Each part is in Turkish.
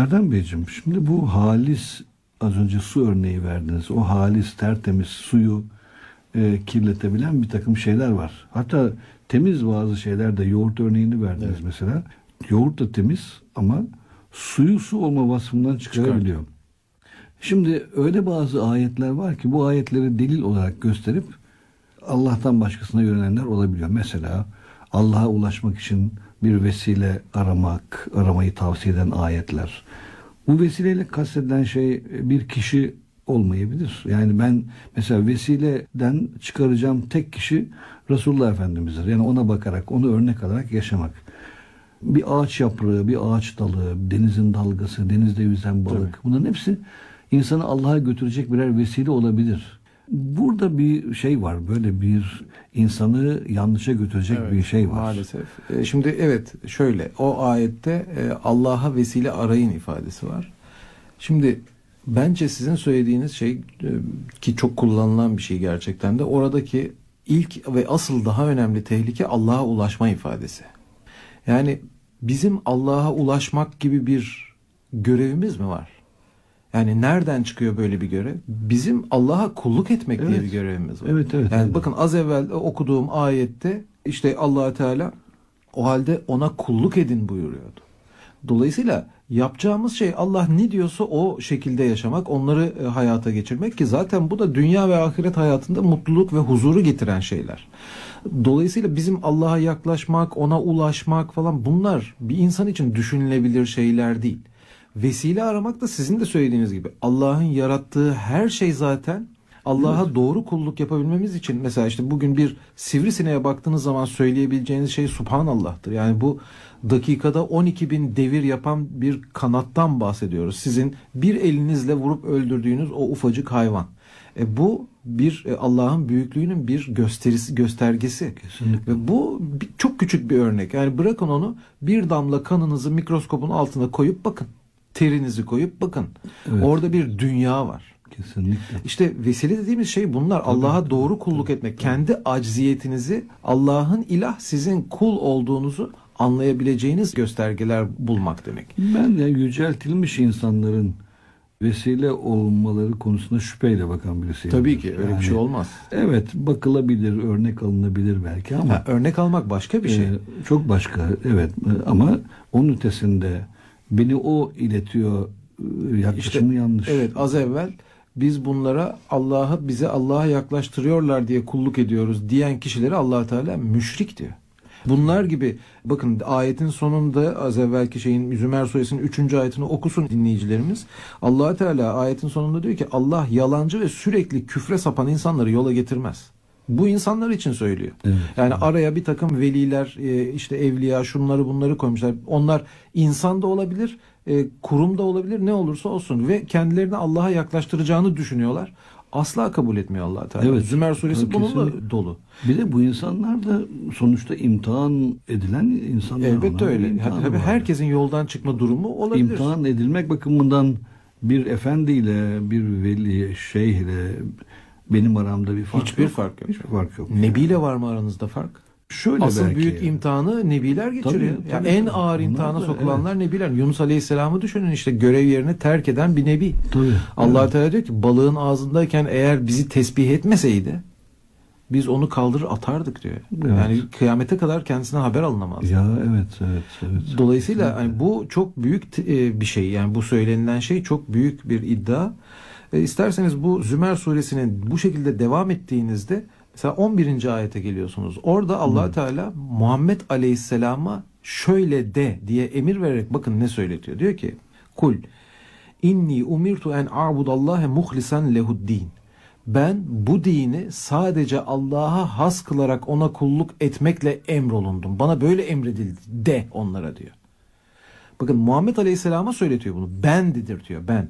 Erdem Beyciğim, şimdi bu halis, az önce su örneği verdiniz. O halis, tertemiz suyu kirletebilen bir takım şeyler var. Hatta temiz bazı şeyler de, yoğurt örneğini verdiniz Evet. mesela. Yoğurt da temiz ama suyu su olma vasfından çıkarabiliyor. Şimdi öyle bazı ayetler var ki bu ayetleri delil olarak gösterip Allah'tan başkasına yönelenler olabiliyor. Mesela Allah'a ulaşmak için bir vesile aramayı tavsiye eden ayetler. Bu vesileyle kastedilen şey bir kişi olmayabilir. Yani ben mesela vesileden çıkaracağım tek kişi Resulullah Efendimiz'dir. Yani ona bakarak, onu örnek alarak yaşamak. Bir ağaç yaprağı, bir ağaç dalı, denizin dalgası, denizde yüzen balık. Tabii. Bunların hepsi insanı Allah'a götürecek birer vesile olabilir. Burada bir şey var. Böyle bir insanı yanlışa götürecek bir şey var. Maalesef. Şimdi evet, şöyle, o ayette Allah'a vesile arayın ifadesi var. Şimdi bence sizin söylediğiniz şey ki çok kullanılan bir şey gerçekten de, oradaki ilk ve asıl daha önemli tehlike Allah'a ulaşma ifadesi. Yani bizim Allah'a ulaşmak gibi bir görevimiz mi var? Yani nereden çıkıyor böyle bir görev? Bizim Allah'a kulluk etmek diye bir görevimiz var. Evet. Yani bakın, az evvel okuduğum ayette işte Allah Teala o halde ona kulluk edin buyuruyordu. Dolayısıyla yapacağımız şey Allah ne diyorsa o şekilde yaşamak, onları hayata geçirmek, ki zaten bu da dünya ve ahiret hayatında mutluluk ve huzuru getiren şeyler. Dolayısıyla bizim Allah'a yaklaşmak, ona ulaşmak falan, bunlar bir insan için düşünülebilir şeyler değil. Vesile aramak da sizin de söylediğiniz gibi Allah'ın yarattığı her şey zaten Allah'a doğru kulluk yapabilmemiz için. Mesela işte bugün bir sivrisineğe baktığınız zaman söyleyebileceğiniz şey Subhanallah'tır. Yani bu dakikada 12.000 devir yapan bir kanattan bahsediyoruz. Sizin bir elinizle vurup öldürdüğünüz o ufacık hayvan. Bu bir Allah'ın büyüklüğünün bir göstergesi. Kesinlikle. Ve bu çok küçük bir örnek. Yani bırakın onu, bir damla kanınızı mikroskopun altına koyup bakın. Terinizi koyup bakın. Evet. Orada bir dünya var. Kesinlikle. İşte vesile dediğimiz şey bunlar. Allah'a doğru kulluk etmek. Kendi acziyetinizi, Allah'ın ilah, sizin kul olduğunuzu anlayabileceğiniz göstergeler bulmak demek. Ben de yüceltilmiş insanların vesile olmaları konusunda şüpheyle bakan birisiyim. Tabii ki öyle bir şey olmaz. Evet, bakılabilir, örnek alınabilir belki ama örnek almak başka bir şey. Çok başka, evet, ama onun ötesinde beni o iletiyor yaklaşımı yanlış. Evet, az evvel biz bunlara bizi Allah'a yaklaştırıyorlar diye kulluk ediyoruz diyen kişileri Allah Teala müşrik diyor. Bunlar gibi, bakın ayetin sonunda, az evvelki Zümer suresinin 3. ayetini okusun dinleyicilerimiz. Allah Teala ayetin sonunda diyor ki Allah yalancı ve sürekli küfre sapan insanları yola getirmez. Bu insanlar için söylüyor. Evet. Yani araya bir takım veliler, işte evliya, şunları bunları koymuşlar. Onlar insan da olabilir, kurum da olabilir, ne olursa olsun ve kendilerini Allah'a yaklaştıracağını düşünüyorlar. Asla kabul etmiyor Allah Teala. Evet. Zümer suresi bununla dolu. Bir de bu insanlar da sonuçta imtihan edilen insanlar. Elbette öyle. Herkesin yoldan çıkma durumu olabilir. İmtihan edilmek bakımından bir efendiyle, bir veli, şeyhle benim aramda bir fark Hiçbir yok. fark yok. Hiçbir fark yok. Nebiyle var mı aranızda fark? Şöyle asıl belki. büyük imtihanı nebiler geçiriyor. Tabii, en ağır imtihana sokulanlar nebiler. Yunus Aleyhisselam'ı düşünün, işte görev yerini terk eden bir nebi. Tabii. Allah Teala diyor ki balığın ağzındayken eğer bizi tesbih etmeseydi biz onu kaldırır atardık diyor. Evet. Yani kıyamete kadar kendisine haber alınamaz. Ya evet. Dolayısıyla hani bu çok büyük bir şey. Yani bu söylenilen şey çok büyük bir iddia. İsterseniz bu Zümer suresinin bu şekilde devam ettiğinizde mesela 11. ayete geliyorsunuz. Orada Allah Teala Muhammed Aleyhisselam'a şöyle de diye emir vererek bakın ne söyletiyor. Diyor ki: "Kul inni umirtu en a'budallaha muhlisen lehu'd-din." Ben bu dini sadece Allah'a has kılarak ona kulluk etmekle emrolundum. Bana böyle emredildi de onlara diyor. Bakın Muhammed Aleyhisselam'a söyletiyor bunu. Ben dedirtiyor, ben.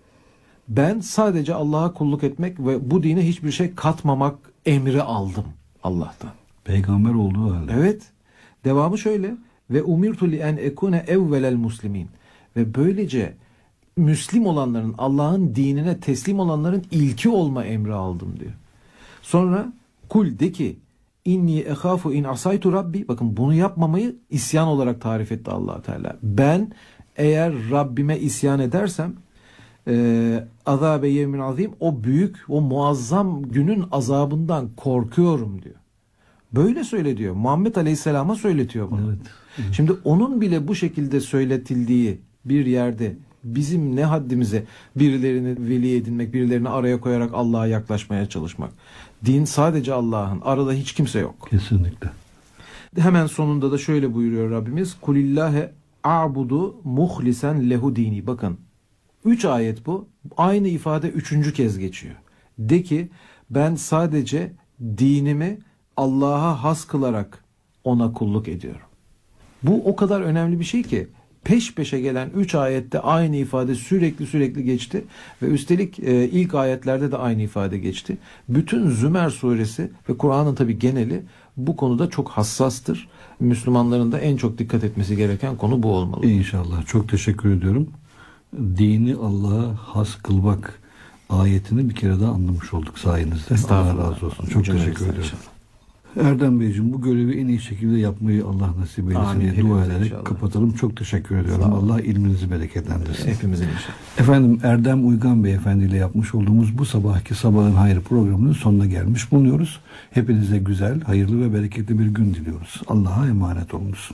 Ben sadece Allah'a kulluk etmek ve bu dine hiçbir şey katmamak emri aldım Allah'tan. Peygamber olduğu halde. Evet. Devamı şöyle: ve umirtu li en ekune evvelel muslimin. Ve böylece Müslim olanların, Allah'ın dinine teslim olanların ilki olma emri aldım diyor. Sonra kul de ki inni ehafu in asaytu rabbi. Bakın bunu yapmamayı isyan olarak tarif etti Allah Teala. Ben eğer Rabbime isyan edersem azabe yevmin azim, o büyük, o muazzam günün azabından korkuyorum diyor. Böyle söyle diyor. Muhammed Aleyhisselam'a söyletiyor bunu. Evet. Şimdi onun bile bu şekilde söyletildiği bir yerde bizim ne haddimize birilerini veli edinmek, birilerini araya koyarak Allah'a yaklaşmaya çalışmak. Din sadece Allah'ın. Arada hiç kimse yok. Kesinlikle. Hemen sonunda da şöyle buyuruyor Rabbimiz. Kulillâhe a'budu muhlisen lehu dini. Bakın 3 ayet bu. Aynı ifade 3. kez geçiyor. De ki ben sadece dinimi Allah'a has kılarak ona kulluk ediyorum. Bu o kadar önemli bir şey ki peş peşe gelen 3 ayette aynı ifade sürekli geçti ve üstelik ilk ayetlerde de aynı ifade geçti. Bütün Zümer suresi ve Kur'an'ın tabi geneli bu konuda çok hassastır. Müslümanların da en çok dikkat etmesi gereken konu bu olmalı. İnşallah. Çok teşekkür ediyorum. Dini Allah'a has kılmak ayetini bir kere daha anlamış olduk sayenizde. Allah razı olsun. Çok teşekkür ediyorum. Erdem Beyciğim, bu görevi en iyi şekilde yapmayı Allah nasip eylesin diye dua ederek inşallah kapatalım. Çok teşekkür ediyorum. Allah ilminizi bereketlendirsin. Hepimizin inşallah. Efendim, Erdem Uygan Beyefendi ile yapmış olduğumuz bu sabahki Sabahın Hayrı programının sonuna gelmiş bulunuyoruz. Hepinize güzel, hayırlı ve bereketli bir gün diliyoruz. Allah'a emanet olunuz.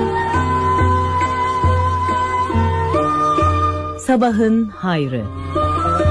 Sabahın Hayrı.